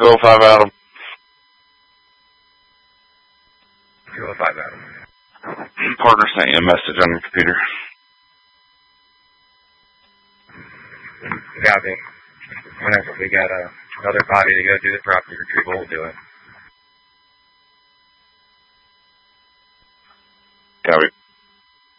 205 Adam. 205 Adam. Partner sent you a message on your computer. Copy. Whenever we got another body to go do the property retrieval, we'll do it.